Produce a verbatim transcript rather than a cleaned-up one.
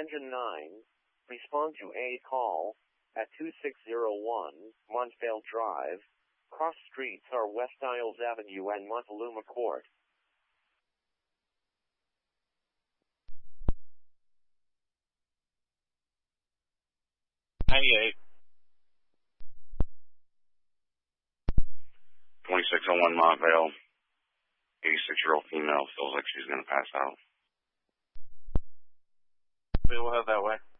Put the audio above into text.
Engine nine, respond to a call at two six zero one Montvale Drive. Cross streets are West Isles Avenue and Montaluma Court. ninety-eight. twenty-six oh one Montvale. eighty-six-year-old female feels like she's going to pass out. We'll head that way.